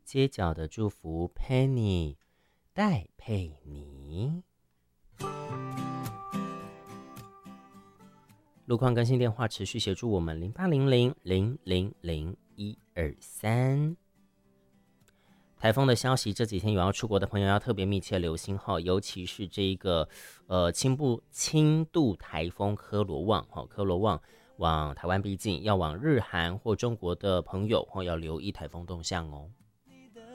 街角的祝福 Penny 戴佩妮。路况更新电话持续协助我们0800000123。台风的消息，这几天有要出国的朋友要特别密切留心哈，尤其是这一个轻度台风科罗旺往台湾逼近，要往日韩或中国的朋友要留意台风动向哦。